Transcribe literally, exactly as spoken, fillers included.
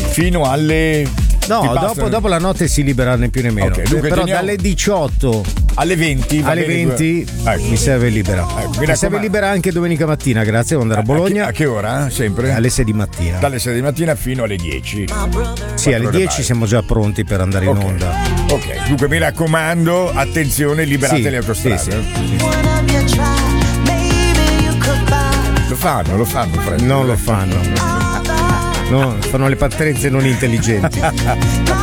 fino alle... No, dopo, dopo la notte si libera né più né meno. Okay, dunque però teniamo... dalle diciotto alle venti, alle venti ecco. mi serve libera. Ecco, mi serve libera anche domenica mattina, grazie, devo andare a Bologna. A che, a che ora? Sempre? Alle sei di mattina. Dalle sei di mattina fino alle dieci. Sì, alle dieci siamo già pronti per andare okay. in onda. Ok, dunque mi raccomando, attenzione, liberate sì, le autostrade. Sì, sì. Lo fanno, lo fanno. Fred. Non lo fanno. No, fanno le partenze non intelligenti.